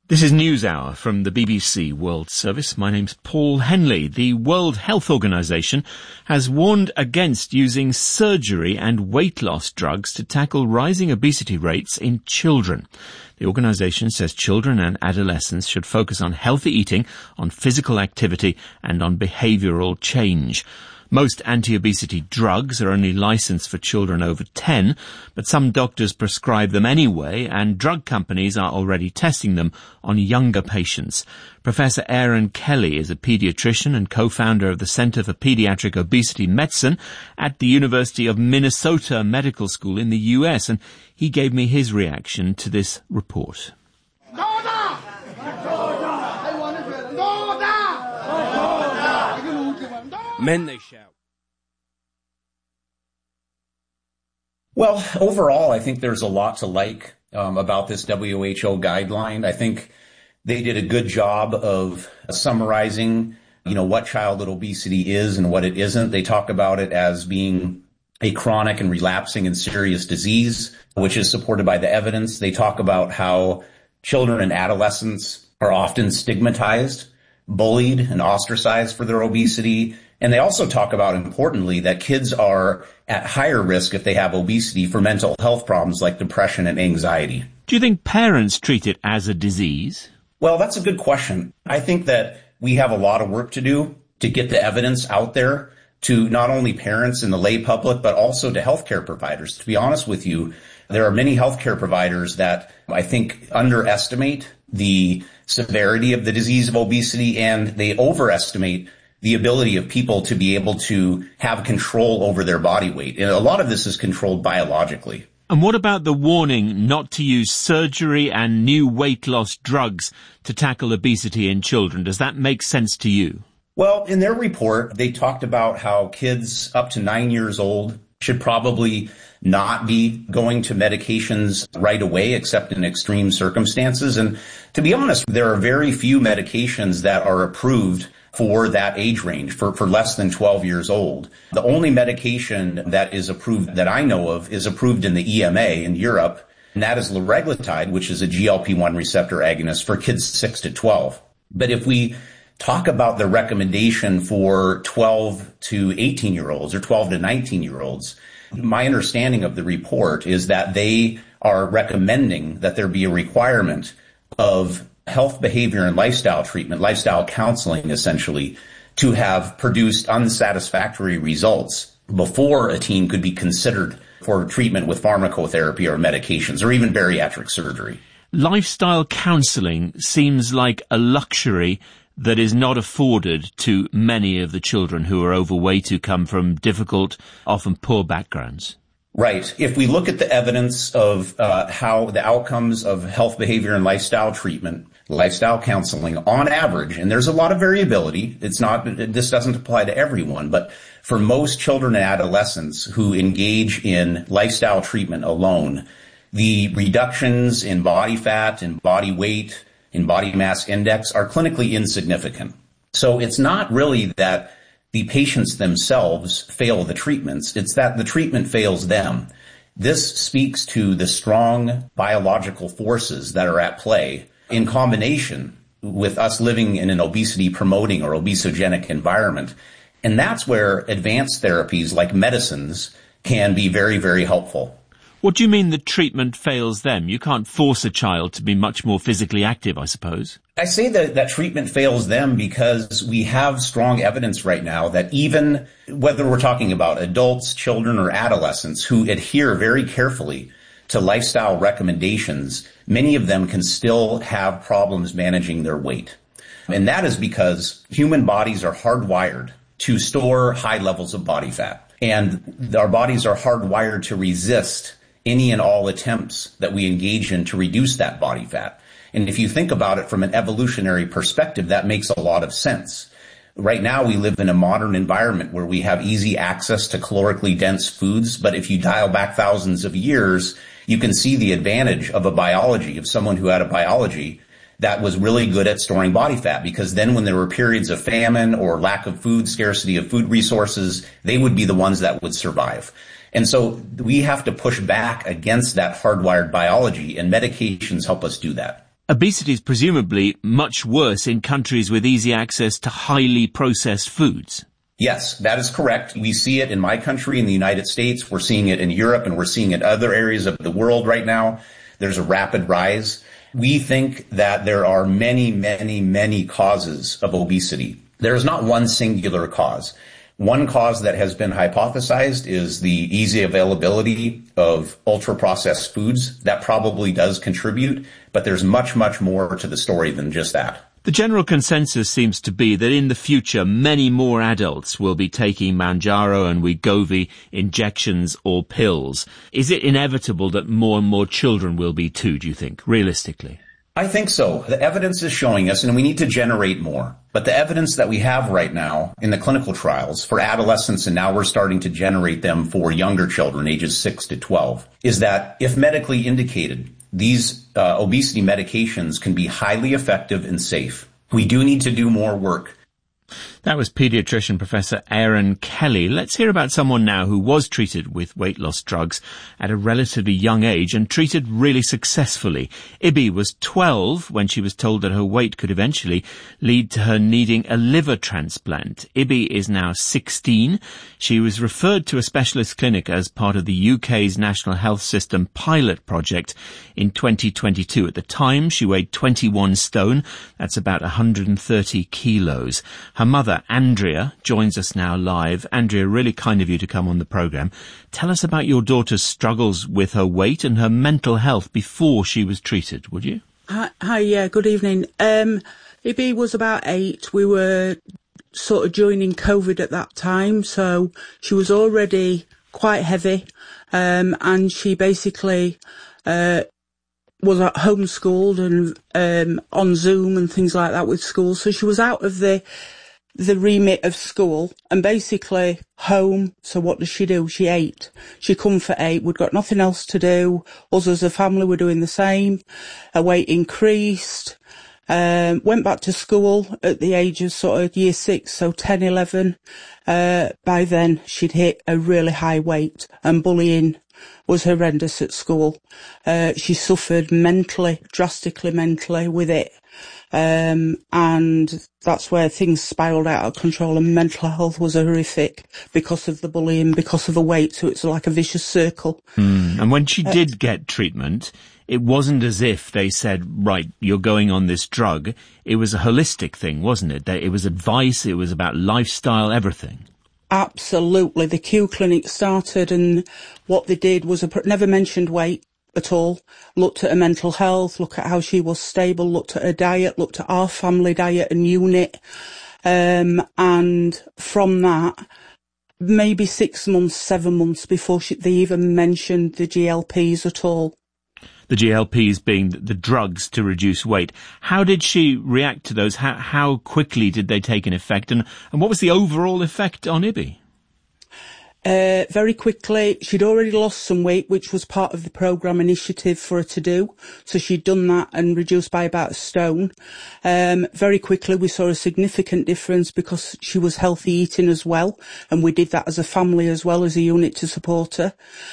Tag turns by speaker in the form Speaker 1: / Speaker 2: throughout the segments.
Speaker 1: This is NewsHour from the BBC World Service. My name's Paul Henley. The World Health Organization has warned against using surgery and weight loss drugs to tackle rising obesity rates in children. The organization says children and adolescents should focus on healthy eating, on physical activity, and on behavioral change. Most anti-obesity drugs are only licensed for children over 10, but some doctors prescribe them anyway, and drug companies are already testing them on younger patients. Professor Aaron Kelly is a pediatrician and co-founder of the Center for Pediatric Obesity Medicine at the University of Minnesota Medical School in the US, and he gave me his reaction to this report.
Speaker 2: Men they shout.
Speaker 3: Well, overall, I think there's a lot to like about this WHO guideline. I think they did a good job of summarizing, what childhood obesity is and what it isn't. They talk about it as being a chronic and relapsing and serious disease, which is supported by the evidence. They talk about how children and adolescents are often stigmatized, bullied, and ostracized for their obesity. And they also talk about, importantly, that kids are at higher risk if they have obesity for mental health problems like depression and anxiety.
Speaker 1: Do you think parents treat it as a disease?
Speaker 3: Well, that's a good question. I think that we have a lot of work to do to get the evidence out there to not only parents and the lay public, but also to healthcare providers. To be honest with you, there are many healthcare providers that I think underestimate the severity of the disease of obesity, and they overestimate the ability of people to be able to have control over their body weight. And a lot of this is controlled biologically.
Speaker 1: And what about the warning not to use surgery and new weight loss drugs to tackle obesity in children? Does that make sense to you?
Speaker 3: Well, in their report, they talked about how kids up to 9 years old should probably not be going to medications right away, except in extreme circumstances. And to be honest, there are very few medications that are approved for that age range, for less than 12 years old. The only medication that is approved that I know of is approved in the EMA in Europe, and that is liraglutide, which is a GLP-1 receptor agonist for kids 6 to 12. But if we talk about the recommendation for 12 to 18-year-olds or 12 to 19-year-olds, my understanding of the report is that they are recommending that there be a requirement of health, behavior, and lifestyle treatment, lifestyle counseling, essentially, to have produced unsatisfactory results before a teen could be considered for treatment with pharmacotherapy or medications or even bariatric surgery.
Speaker 1: Lifestyle counseling seems like a luxury that is not afforded to many of the children who are overweight, who come from difficult, often poor backgrounds.
Speaker 3: Right. If we look at the evidence of how the outcomes of health, behavior, and lifestyle treatment, lifestyle counseling, on average, and there's a lot of variability. This doesn't apply to everyone, but for most children and adolescents who engage in lifestyle treatment alone, the reductions in body fat and body weight and body mass index are clinically insignificant. So it's not really that the patients themselves fail the treatments, it's that the treatment fails them. This speaks to the strong biological forces that are at play in combination with us living in an obesity-promoting or obesogenic environment. And that's where advanced therapies like medicines can be very, very helpful.
Speaker 1: What do you mean the treatment fails them? You can't force a child to be much more physically active, I suppose.
Speaker 3: I say that treatment fails them because we have strong evidence right now that even whether we're talking about adults, children, or adolescents who adhere very carefully to lifestyle recommendations, many of them can still have problems managing their weight. And that is because human bodies are hardwired to store high levels of body fat. And our bodies are hardwired to resist any and all attempts that we engage in to reduce that body fat. And if you think about it from an evolutionary perspective, that makes a lot of sense. Right now, we live in a modern environment where we have easy access to calorically dense foods. But if you dial back thousands of years, you can see the advantage of a biology, of someone who had a biology that was really good at storing body fat, because then when there were periods of famine or lack of food, scarcity of food resources, they would be the ones that would survive. And so we have to push back against that hardwired biology, and medications help us do that.
Speaker 1: Obesity is presumably much worse in countries with easy access to highly processed foods.
Speaker 3: Yes, that is correct. We see it in my country, in the United States. We're seeing it in Europe, and we're seeing it in other areas of the world right now. There's a rapid rise. We think that there are many, many, many causes of obesity. There is not one singular cause. One cause that has been hypothesized is the easy availability of ultra-processed foods. That probably does contribute, but there's much, much more to the story than just that.
Speaker 1: The general consensus seems to be that in the future, many more adults will be taking Mounjaro and Wegovy injections or pills. Is it inevitable that more and more children will be too, do you think, realistically?
Speaker 3: I think so. The evidence is showing us, and we need to generate more. But the evidence that we have right now in the clinical trials for adolescents, and now we're starting to generate them for younger children, ages 6 to 12, is that if medically indicated, these obesity medications can be highly effective and safe. We do need to do more work.
Speaker 1: That was paediatrician Professor Aaron Kelly. Let's hear about someone now who was treated with weight loss drugs at a relatively young age and treated really successfully. Ibby was 12 when she was told that her weight could eventually lead to her needing a liver transplant. Ibby is now 16. She was referred to a specialist clinic as part of the UK's National Health System pilot project in 2022. At the time, she weighed 21 stone. That's about 130 kilos. Her mother, Andrea, joins us now live. Andrea, really kind of you to come on the programme. Tell us about your daughter's struggles with her weight and her mental health before she was treated, would you?
Speaker 2: Hi, good evening. Ibby was about 8. We were sort of joining COVID at that time, so she was already quite heavy, and she basically was at homeschooled and on Zoom and things like that with school, so she was out of the remit of school and basically home. So what does she do? She ate. She come for 8. We'd got nothing else to do. Us as a family were doing the same. Her weight increased. Went back to school at the age of sort of year 6, so 10, 11. By then she'd hit a really high weight and bullying was horrendous at school. She suffered mentally, drastically mentally with it. And that's where things spiraled out of control, and mental health was horrific because of the bullying, because of the weight, so it's like a vicious circle.
Speaker 1: And when she did get treatment, it wasn't as if they said, right, you're going on this drug. It was a holistic thing, wasn't it? It was advice, it was about lifestyle, everything.
Speaker 2: Absolutely. The Q Clinic started, and what they did was never mentioned weight at all. Looked at her mental health, looked at how she was stable, looked at her diet, looked at our family diet and unit. And from that, maybe 6 months, 7 months before they even mentioned the GLPs at all.
Speaker 1: The GLPs being the drugs to reduce weight. How did she react to those? How quickly did they take an effect? And what was the overall effect on Ibby?
Speaker 2: Very quickly. She'd already lost some weight, which was part of the programme initiative for her to do. So she'd done that and reduced by about 1 stone. Very quickly we saw a significant difference because she was healthy eating as well. And we did that as a family as well as a unit to support her.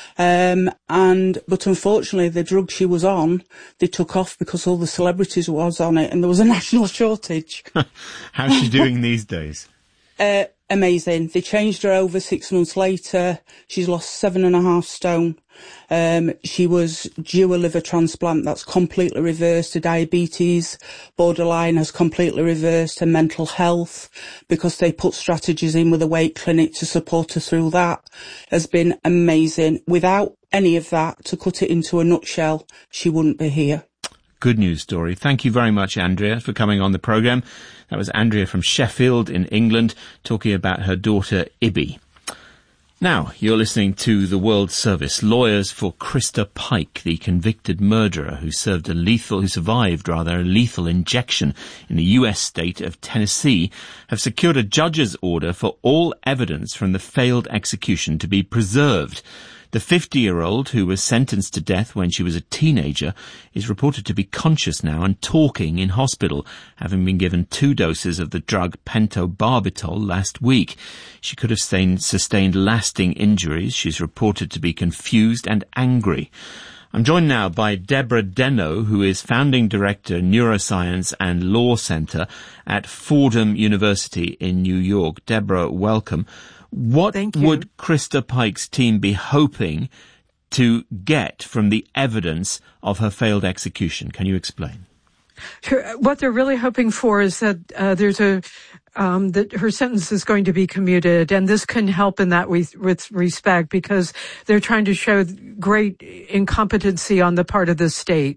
Speaker 2: But unfortunately the drug she was on, they took off because all the celebrities was on it and there was a national shortage.
Speaker 1: How's she doing these days?
Speaker 2: Amazing. They changed her over 6 months later. She's lost 7.5 stone. She was due a liver transplant. That's completely reversed. Her diabetes borderline has completely reversed. Her mental health, because they put strategies in with the weight clinic to support her through that, has been amazing. Without any of that, to cut it into a nutshell, she wouldn't be here.
Speaker 1: Good news story. Thank you very much, Andrea, for coming on the programme. That was Andrea from Sheffield in England talking about her daughter Ibby. Now, you're listening to The World Service. Lawyers for Krista Pike, the convicted murderer who survived a lethal injection in the US state of Tennessee, have secured a judge's order for all evidence from the failed execution to be preserved. The 50-year-old, who was sentenced to death when she was a teenager, is reported to be conscious now and talking in hospital, having been given 2 doses of the drug pentobarbital last week. She could have sustained lasting injuries. She's reported to be confused and angry. I'm joined now by Deborah Deno, who is founding director, Neuroscience and Law Center at Fordham University in New York. Deborah, welcome. What would Krista Pike's team be hoping to get from the evidence of her failed execution? Can you explain?
Speaker 4: Sure. What they're really hoping for is that that her sentence is going to be commuted, and this can help in that with respect, because they're trying to show great incompetency on the part of the state.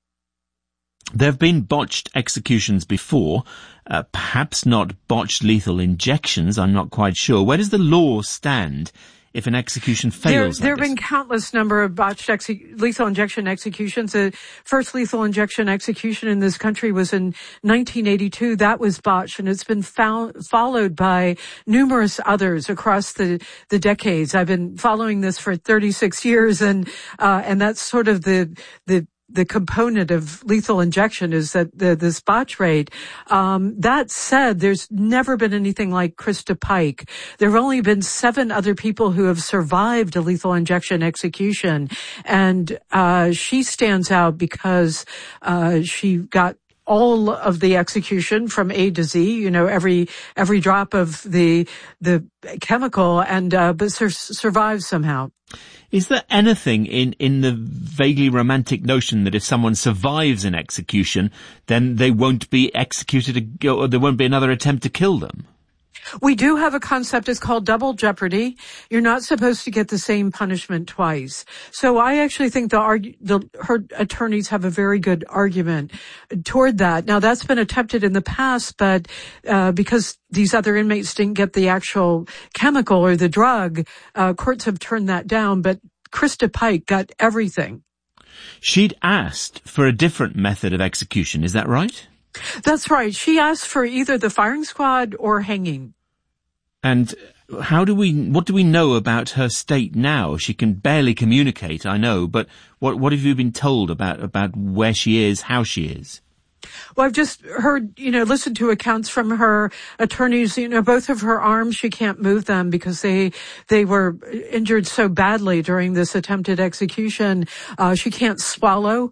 Speaker 1: There have been botched executions before, perhaps not botched lethal injections. I'm not quite sure. Where does the law stand if an execution fails?
Speaker 4: There have been countless number of botched lethal injection executions. The first lethal injection execution in this country was in 1982. That was botched, and it's been followed by numerous others across the decades. I've been following this for 36 years, and that's sort of the component of lethal injection is that this botch rate. That said, there's never been anything like Krista Pike. There have only been 7 other people who have survived a lethal injection execution, and she stands out because she got all of the execution from A to Z, every drop of the chemical, and but survived somehow.
Speaker 1: Is there anything in the vaguely romantic notion that if someone survives an execution, then they won't be executed, or there won't be another attempt to kill them?
Speaker 4: We do have a concept, it's called double jeopardy. You're not supposed to get the same punishment twice. So I actually think her attorneys have a very good argument toward that. Now, that's been attempted in the past, but because these other inmates didn't get the actual chemical or the drug, courts have turned that down, but Krista Pike got everything.
Speaker 1: She'd asked for a different method of execution, is that right?
Speaker 4: That's right. She asked for either the firing squad or hanging.
Speaker 1: And what do we know about her state now? She can barely communicate, I know, but what have you been told about where she is, how she is?
Speaker 4: Well, I've just heard, listened to accounts from her attorneys, both of her arms, she can't move them because they were injured so badly during this attempted execution. She can't swallow,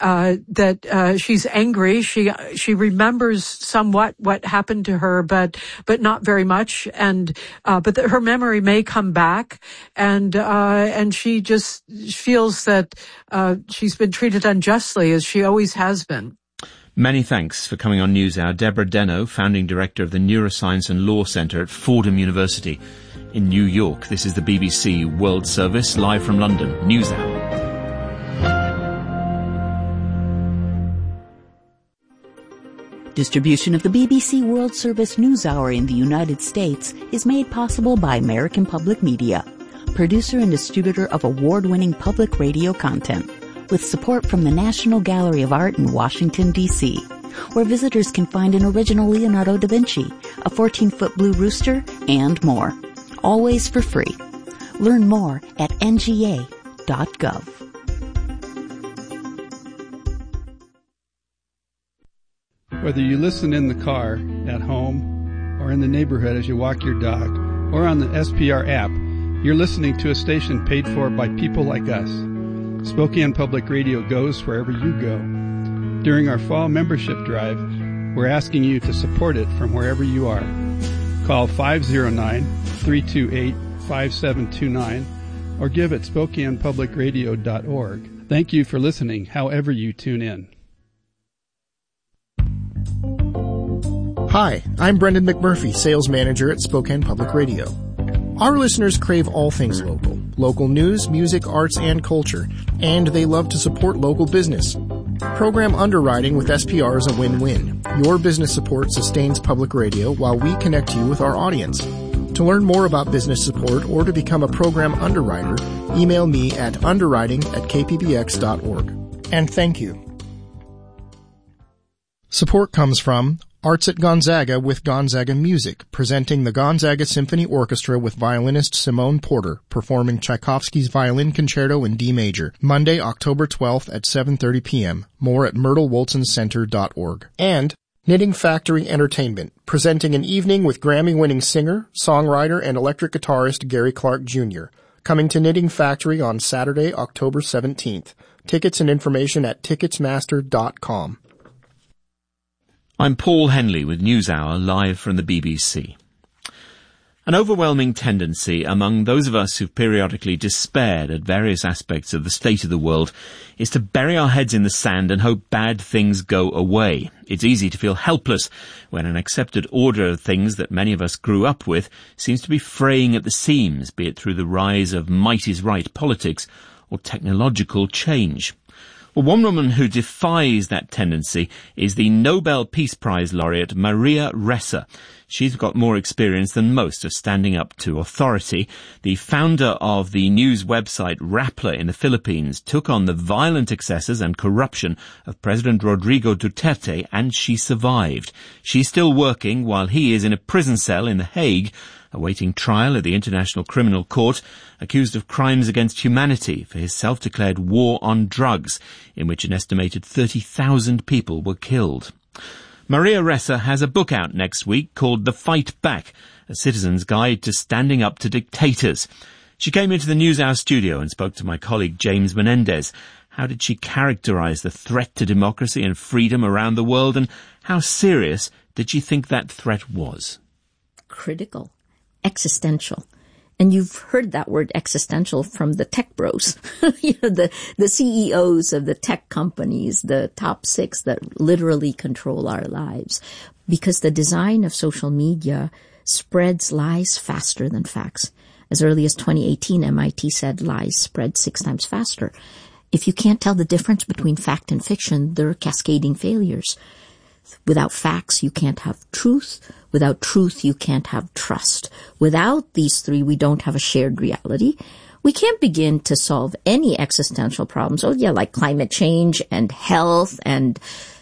Speaker 4: that she's angry. She remembers somewhat what happened to her, but not very much. And, but her memory may come back, and she just feels that, she's been treated unjustly, as she always has been.
Speaker 1: Many thanks for coming on NewsHour. Deborah Deno, founding director of the Neuroscience and Law Center at Fordham University in New York. This is the BBC World Service, live from London. NewsHour.
Speaker 5: Distribution of the BBC World Service NewsHour in the United States is made possible by American Public Media, producer and distributor of award-winning public radio content, with support from the National Gallery of Art in Washington, D.C., where visitors can find an original Leonardo da Vinci, a 14-foot blue rooster, and more. Always for free. Learn more at nga.gov.
Speaker 6: Whether you listen in the car, at home, or in the neighborhood as you walk your dog, or on the SPR app, you're listening to a station paid for by people like us. Spokane Public Radio goes wherever you go. During our fall membership drive, we're asking you to support it from wherever you are. Call 509-328-5729 or give at SpokanePublicRadio.org. Thank you for listening, however you tune in.
Speaker 7: Hi, I'm Brendan McMurphy, sales manager at Spokane Public Radio. Our listeners crave all things local. Local news, music, arts, and culture. And they love to support local business. Program underwriting with SPR is a win-win. Your business support sustains public radio while we connect you with our audience. To learn more about business support or to become a program underwriter, email me at underwriting@kpbx.org. And thank you. Support comes from Arts at Gonzaga with Gonzaga Music, presenting the Gonzaga Symphony Orchestra with violinist Simone Porter, performing Tchaikovsky's Violin Concerto in D major, Monday, October 12th at 7:30 p.m. More at myrtlewolsonCenter.org. And Knitting Factory Entertainment, presenting an evening with Grammy-winning singer, songwriter, and electric guitarist Gary Clark Jr. coming to Knitting Factory on Saturday, October 17th. Tickets and information at ticketsmaster.com.
Speaker 1: I'm Paul Henley with NewsHour, live from the BBC. An overwhelming tendency among those of us who've periodically despaired at various aspects of the state of the world is to bury our heads in the sand and hope bad things go away. It's easy to feel helpless when an accepted order of things that many of us grew up with seems to be fraying at the seams, be it through the rise of might-is-right politics or technological change. Well, one woman who defies that tendency is the Nobel Peace Prize laureate Maria Ressa. She's got more experience than most of standing up to authority. The founder of the news website Rappler in the Philippines took on the violent excesses and corruption of President Rodrigo Duterte, and she survived. She's still working while he is in a prison cell in The Hague, awaiting trial at the International Criminal Court, accused of crimes against humanity for his self-declared war on drugs, in which an estimated 30,000 people were killed. Maria Ressa has a book out next week called The Fight Back, a citizen's guide to standing up to dictators. She came into the NewsHour studio and spoke to my colleague James Menendez. How did she characterize the threat to democracy and freedom around the world, and how serious did she think that threat was?
Speaker 8: Critical. Existential. And you've heard that word existential from the tech bros, the CEOs of the tech companies, the top 6 that literally control our lives. Because the design of social media spreads lies faster than facts. As early as 2018, MIT said lies spread 6 times faster. If you can't tell the difference between fact and fiction, there are cascading failures. Without facts, you can't have truth. Without truth, you can't have trust. Without these 3, we don't have a shared reality. We can't begin to solve any existential problems. Oh, yeah, like climate change and health, and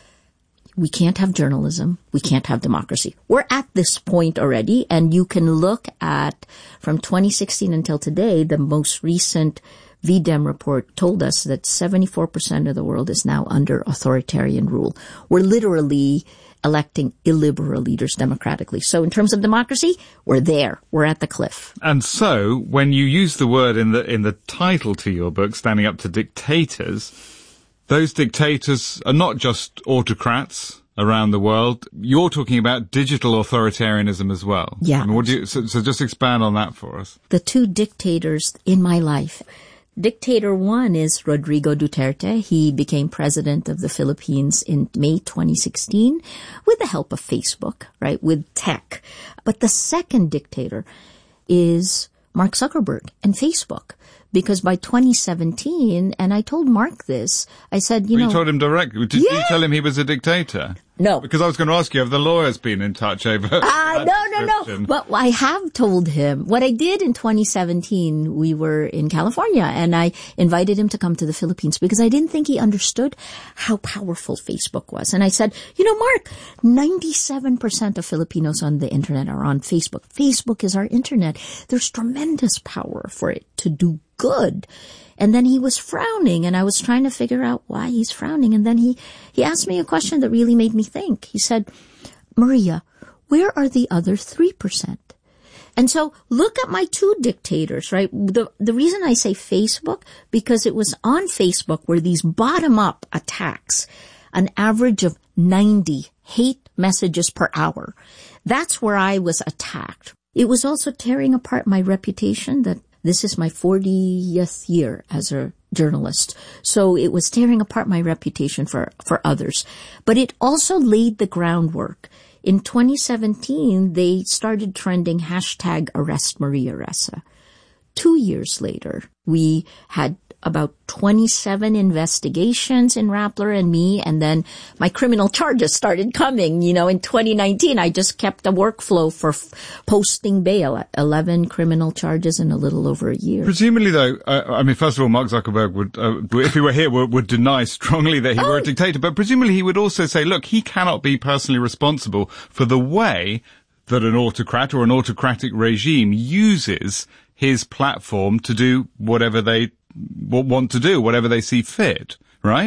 Speaker 8: we can't have journalism. We can't have democracy. We're at this point already, and you can look at, from 2016 until today, the most recent VDEM report told us that 74% of the world is now under authoritarian rule. We're literally electing illiberal leaders democratically. So in terms of democracy, we're there. We're at the cliff.
Speaker 9: And so when you use the word in the title to your book, Standing Up to Dictators, those dictators are not just autocrats around the world. You're talking about digital authoritarianism as well.
Speaker 8: Yeah.
Speaker 9: I mean, so just expand on that for us.
Speaker 8: The 2 dictators in my life. Dictator 1 is Rodrigo Duterte. He became president of the Philippines in May 2016 with the help of Facebook, right, with tech. But the second dictator is Mark Zuckerberg and Facebook. Because by 2017, and I told Mark this, I said, you
Speaker 9: told him directly. Did you tell him he was a dictator?
Speaker 8: No.
Speaker 9: Because I was going to ask you, have the lawyers been in touch over
Speaker 8: No. But I have told him. What I did in 2017, we were in California, and I invited him to come to the Philippines because I didn't think he understood how powerful Facebook was. And I said, Mark, 97% of Filipinos on the internet are on Facebook. Facebook is our internet. There's tremendous power for it to do good. And then he was frowning, and I was trying to figure out why he's frowning. And then he asked me a question that really made me think. He said, Maria, where are the other 3%? And so look at my 2 dictators, right? The reason I say Facebook, because it was on Facebook where these bottom-up attacks, an average of 90 hate messages per hour. That's where I was attacked. It was also tearing apart my reputation that this is my 40th year as a journalist. So it was tearing apart my reputation for others. But it also laid the groundwork. In 2017, they started trending hashtag Arrest Maria Ressa. 2 years later, we had about 27 investigations in Rappler and me, and then my criminal charges started coming. In 2019, I just kept a workflow for posting bail, 11 criminal charges in a little over a year.
Speaker 9: Presumably, though, first of all, Mark Zuckerberg would, if he were here, would deny strongly that he were a dictator, but presumably he would also say, look, he cannot be personally responsible for the way that an autocrat or an autocratic regime uses his platform to do whatever they want to do, whatever they see fit, right?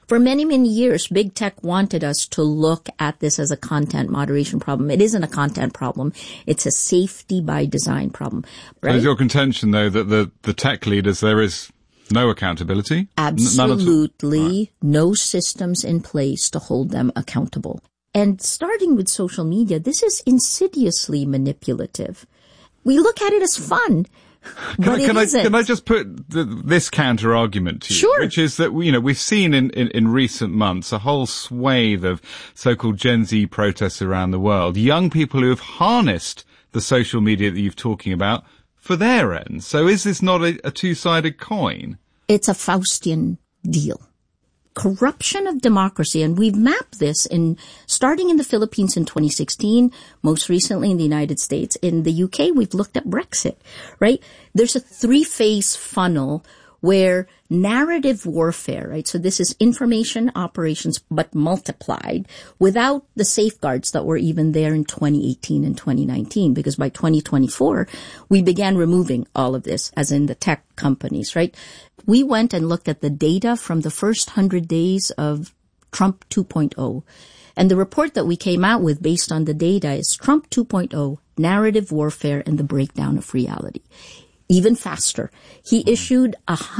Speaker 8: For many, many years, big tech wanted us to look at this as a content moderation problem. It isn't a content problem. It's a safety by design problem. Right?
Speaker 9: So is your contention, though, that the tech leaders, there is no accountability?
Speaker 8: Absolutely. No systems in place to hold them accountable. And starting with social media, this is insidiously manipulative. We look at it as fun. Can I just put this counter argument to you? Sure.
Speaker 9: Which is that, we've seen in recent months a whole swathe of so-called Gen Z protests around the world. Young people who have harnessed the social media that you're talking about for their ends. So is this not a two-sided coin?
Speaker 8: It's a Faustian deal. Corruption of democracy, and we've mapped this starting in the Philippines in 2016, most recently in the United States. In the UK, we've looked at Brexit, right? There's a three-phase funnel where narrative warfare, right? So this is information operations, but multiplied without the safeguards that were even there in 2018 and 2019, because by 2024, we began removing all of this, as in the tech companies, right? We went and looked at the data from the first 100 days of Trump 2.0. And the report that we came out with based on the data is Trump 2.0, narrative warfare and the breakdown of reality. Even faster. He issued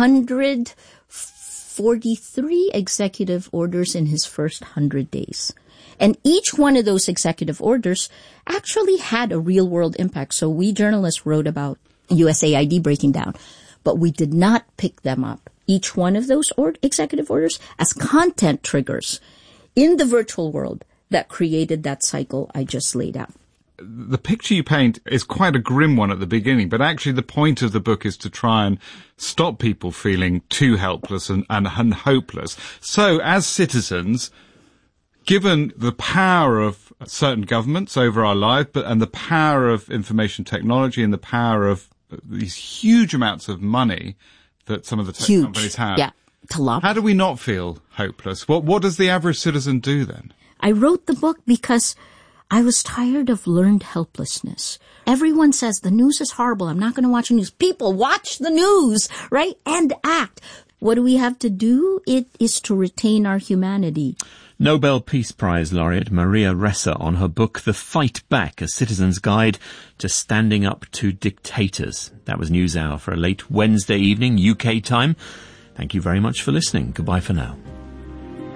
Speaker 8: 143 executive orders in his first 100 days. And each one of those executive orders actually had a real world impact. So we journalists wrote about USAID breaking down, but we did not pick them up, each one of those executive orders, as content triggers in the virtual world that created that cycle I just laid out.
Speaker 9: The picture you paint is quite a grim one at the beginning, but actually the point of the book is to try and stop people feeling too helpless and hopeless. So as citizens, given the power of certain governments over our lives, and the power of information technology and the power of these huge amounts of money that some of the tech companies have, how do we not feel hopeless? What does the average citizen do then?
Speaker 8: I wrote the book because I was tired of learned helplessness. Everyone says the news is horrible. I'm not going to watch the news. People, watch the news, right? And act. What do we have to do? It is to retain our humanity.
Speaker 1: Nobel Peace Prize laureate Maria Ressa on her book The Fight Back, A Citizen's Guide to Standing Up to Dictators. That was NewsHour for a late Wednesday evening, UK time. Thank you very much for listening. Goodbye for now.